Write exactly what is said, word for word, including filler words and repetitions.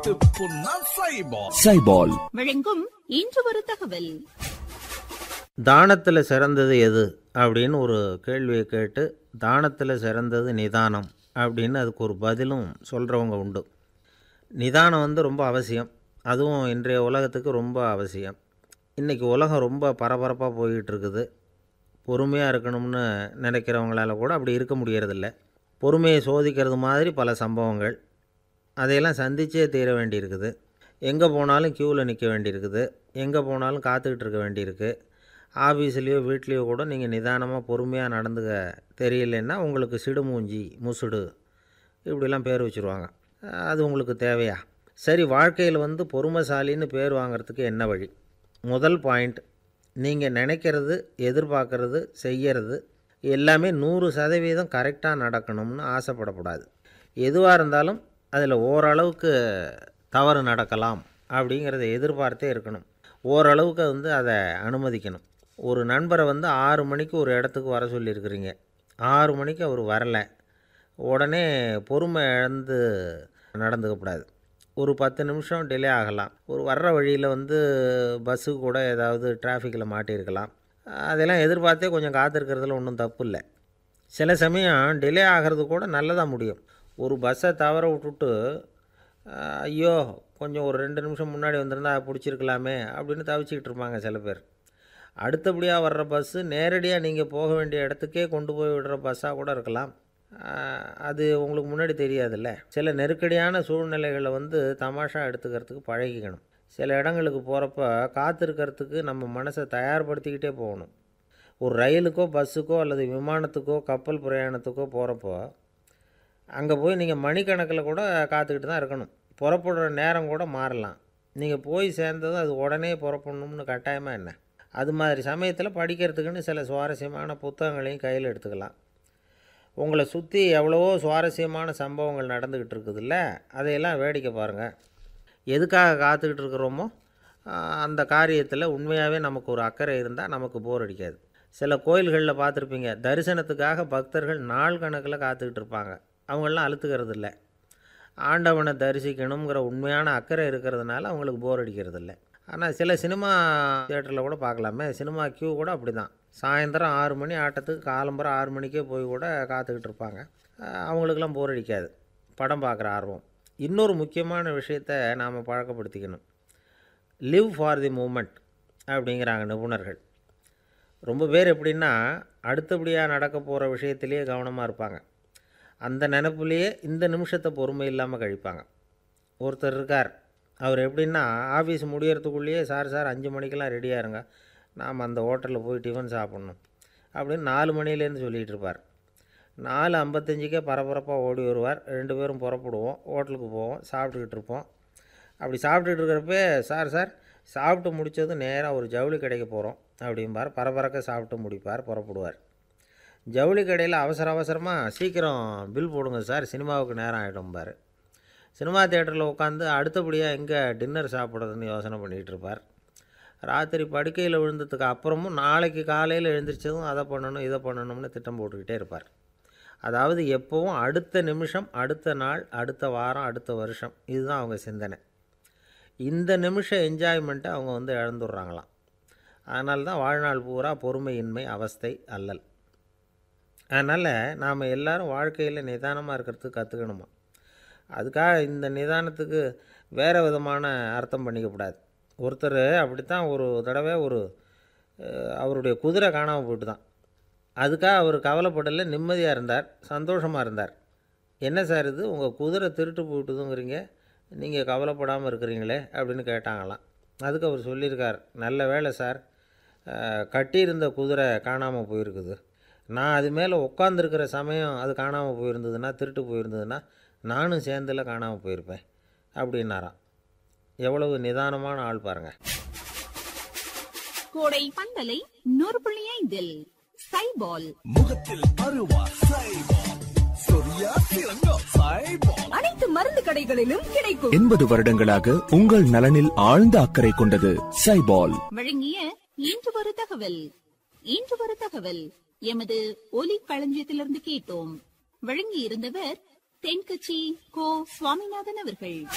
வைத்து புண்ணால் சைபால். சைபால் வழங்கும் இன்று ஒரு தகவல். தானத்தில் சிறந்தது எது அப்படின்னு ஒரு கேள்வியை கேட்டு தானத்தில் சிறந்தது நிதானம் அப்படின்னு அதுக்கு ஒரு பதிலும் சொல்கிறவங்க உண்டு. நிதானம் வந்து ரொம்ப அவசியம். அதுவும் இன்றைய உலகத்துக்கு ரொம்ப அவசியம். இன்றைக்கி உலகம் ரொம்ப பரபரப்பாக போய்கிட்டு இருக்குது. பொறுமையாக இருக்கணும்னு நினைக்கிறவங்களால கூட அப்படி இருக்க முடியறதில்ல. பொறுமையை சோதிக்கிறது மாதிரி பல சம்பவங்கள். அதையெல்லாம் சந்திச்சே தீர வேண்டியிருக்குது. எங்கே போனாலும் க்யூவில் நிற்க வேண்டியிருக்குது. எங்கே போனாலும் காத்துக்கிட்டு இருக்க வேண்டியிருக்கு. ஆஃபீஸ்லேயோ வீட்லேயோ கூட நீங்கள் நிதானமாக பொறுமையாக நடந்துக்க தெரியலன்னா உங்களுக்கு சிடுமூஞ்சி, முசுடு இப்படிலாம் பேர் வச்சுருவாங்க. அது உங்களுக்கு தேவையா? சரி, வாழ்க்கையில் வந்து பொறுமைசாலின்னு பேர் வாங்கிறதுக்கு என்ன வழி? முதல் பாயிண்ட், நீங்கள் நினைக்கிறது, எதிர்பார்க்கறது, செய்கிறது எல்லாமே நூறு சதவீதம் கரெக்டாக நடக்கணும்னு ஆசைப்படக்கூடாது. எதுவாக இருந்தாலும் அதில் ஓரளவுக்கு தவறு நடக்கலாம் அப்படிங்கிறத எதிர்பார்த்தே இருக்கணும். ஓரளவுக்கு வந்து அதை அனுமதிக்கணும். ஒரு நண்பரை வந்து ஆறு மணிக்கு ஒரு இடத்துக்கு வர சொல்லியிருக்கிறீங்க. ஆறு மணிக்கு அவர் வரலை. உடனே பொறுமை இழந்து நடந்துக்கக்கூடாது. ஒரு பத்து நிமிஷம் டிலே ஆகலாம். ஒரு வர்ற வழியில் வந்து பஸ்ஸு கூட ஏதாவது டிராஃபிக்கில் மாட்டியிருக்கலாம். அதெல்லாம் எதிர்பார்த்தே கொஞ்சம் காத்திருக்கிறதுல ஒன்றும் தப்பு இல்லை. சில சமயம் டிலே ஆகிறது கூட நல்லதாக முடியும். ஒரு பஸ்ஸை தவற விட்டுட்டு ஐயோ கொஞ்சம் ஒரு ரெண்டு நிமிஷம் முன்னாடி வந்திருந்தா பிடிச்சிருக்கலாமே அப்படின்னு தவிச்சிக்கிட்டு இருப்பாங்க சில பேர். அடுத்தபடியாக வர்ற பஸ்ஸு நேரடியாக நீங்கள் போக வேண்டிய இடத்துக்கே கொண்டு போய் விடுற பஸ்ஸாக கூட இருக்கலாம். அது உங்களுக்கு முன்னாடி தெரியாதுல்ல. சில நெருக்கடியான சூழ்நிலைகளை வந்து தமாஷா எடுத்துக்கிறதுக்கு பழகிக்கணும். சில இடங்களுக்கு போகிறப்ப காத்திருக்கிறதுக்கு நம்ம மனசை தயார்படுத்திக்கிட்டே போகணும். ஒரு ரயிலுக்கோ பஸ்ஸுக்கோ அல்லது விமானத்துக்கோ கப்பல் பிரயாணத்துக்கோ போகிறப்போ அங்கே போய் நீங்கள் மணிக்கணக்கில் கூட காத்துக்கிட்டு தான் இருக்கணும். புறப்படுற நேரம் கூட மாறலாம். நீங்கள் போய் சேர்ந்ததும் அது உடனே புறப்படணும்னு கட்டாயமாக என்ன? அது மாதிரி சமயத்தில் படிக்கிறதுக்குன்னு சில சுவாரஸ்யமான புத்தகங்களையும் கையில் எடுத்துக்கலாம். உங்களை சுற்றி எவ்வளவோ சுவாரஸ்யமான சம்பவங்கள் நடந்துக்கிட்டு இருக்குதுல்ல, அதையெல்லாம் வேடிக்கை பாருங்கள். எதுக்காக காத்துக்கிட்டு இருக்கிறோமோ அந்த காரியத்தில் உண்மையாகவே நமக்கு ஒரு அக்கறை இருந்தால் நமக்கு போர் அடிக்காது. சில கோயில்களில் பார்த்துருப்பீங்க, தரிசனத்துக்காக பக்தர்கள் நாள் கணக்கில் காத்துக்கிட்டு இருப்பாங்க. அவங்களெலாம் அழுத்துக்கிறது இல்லை. ஆண்டவனை தரிசிக்கணுங்கிற உண்மையான அக்கறை இருக்கிறதுனால அவங்களுக்கு போர் அடிக்கிறது இல்லை. ஆனால் சில சினிமா தியேட்டரில் கூட பார்க்கலாமே, சினிமா க்யூ கூட அப்படி தான். சாயந்தரம் ஆறு மணி ஆட்டத்துக்கு காலம்பரம் ஆறு மணிக்கே போய் கூட காத்துக்கிட்டு இருப்பாங்க. அவங்களுக்கெல்லாம் போர் அடிக்காது படம் பார்க்குற ஆர்வம். இன்னொரு முக்கியமான விஷயத்தை நாம் பழக்கப்படுத்திக்கணும். லிவ் ஃபார் தி மூமெண்ட் அப்படிங்கிறாங்க நிபுணர்கள். ரொம்ப பேர் எப்படின்னா அடுத்தபடியாக நடக்க போகிற விஷயத்திலேயே கவனமாக இருப்பாங்க. அந்த நினைப்புலேயே இந்த நிமிஷத்தை பொறுமை இல்லாமல் கழிப்பாங்க. ஒருத்தர் இருக்கார், அவர் எப்படின்னா ஆஃபீஸ் முடியறதுக்குள்ளேயே சார் சார் அஞ்சு மணிக்கெல்லாம் ரெடியாக இருங்க, நாம் அந்த ஹோட்டலில் போய் டிஃபன் சாப்பிட்ணும் அப்படின்னு நாலு மணிலேருந்து சொல்லிகிட்டு இருப்பார். நாலு ஐம்பத்தஞ்சுக்கே பரபரப்பாக ஓடி வருவார். ரெண்டு பேரும் புறப்படுவோம், ஹோட்டலுக்கு போவோம், சாப்பிட்டுக்கிட்டு இருப்போம். அப்படி சாப்பிட்டுட்டு இருக்கிறப்ப சார் சார் சாப்பிட்டு முடித்ததும் நேராக ஒரு ஜவுளி கடைக்கு போகிறோம் அப்படிம்பார். பரபரக்க சாப்பிட்டு முடிப்பார், புறப்படுவார். ஜவுளி கடையில் அவசர அவசரமாக சீக்கிரம் பில் போடுங்க சார், சினிமாவுக்கு நேரம் ஆகிடும்பார். சினிமா தியேட்டரில் உட்காந்து அடுத்தபடியாக எங்கே டின்னர் சாப்பிட்றதுன்னு யோசனை பண்ணிகிட்டு இருப்பார். ராத்திரி படுக்கையில் விழுந்ததுக்கு அப்புறமும் நாளைக்கு காலையில் எழுந்திரிச்சதும் அதை பண்ணணும் இதை பண்ணணும்னு திட்டம் போட்டுக்கிட்டே இருப்பார். அதாவது எப்போவும் அடுத்த நிமிஷம், அடுத்த நாள், அடுத்த வாரம், அடுத்த வருஷம், இதுதான் அவங்க சிந்தனை. இந்த நிமிஷம் என்ஜாய்மெண்ட்டை அவங்க வந்து இழந்துடுறாங்களாம். அதனால தான் வாழ்நாள் பூரா பொறுமையின்மை, அவஸ்தை, அல்லல். அதனால் நாம் எல்லோரும் வாழ்க்கையில் நிதானமாக இருக்கிறதுக்கு கற்றுக்கணுமா. அதுக்காக இந்த நிதானத்துக்கு வேறு விதமான அர்த்தம் பண்ணிக்கக்கூடாது. ஒருத்தர் அப்படித்தான் ஒரு தடவை ஒரு அவருடைய குதிரை காணாமல் போயிட்டு தான். அதுக்காக அவர் கவலைப்படலை, நிம்மதியாக இருந்தார், சந்தோஷமாக இருந்தார். என்ன சார் இது, உங்கள் குதிரை திருட்டு போயிட்டுதுங்கிறீங்க, நீங்கள் கவலைப்படாமல் இருக்கிறீங்களே அப்படின்னு கேட்டாங்களாம். அதுக்கு அவர் சொல்லியிருக்கார், நல்ல வேலை சார், கட்டியிருந்த குதிரை காணாமல் போயிருக்குது. நான் அது மேலே உட்காந்துருக்கிற சமயம் அது காணாமல் போயிருந்ததுன்னா, திருட்டு போயிருந்ததுன்னா நானும் சேர்ந்தில் காணாமல் போயிருப்பேன் அப்படின்னாராம். எவ்வளவு நிதானமான ஆள் பாருங்கள். கோடை பந்தலை நூறு புள்ளி ஐந்தில் சைபால். முகத்தில் அருவா சைபால், சொரியா சிறங்கா சைபால். அனைத்து மருந்து கடைகளிலும் கிடைக்கும். எண்பது வருடங்களாக உங்கள் நலனில் ஆழ்ந்த அக்கறை கொண்டது சைபால். வழங்கிய இன்று ஒரு தகவல். இன்று ஒரு தகவல் எமது ஒலி களஞ்சியத்திலிருந்து கேட்டோம். வழங்கி இருந்தவர் தென்கட்சி கோ சுவாமிநாதன் அவர்கள்.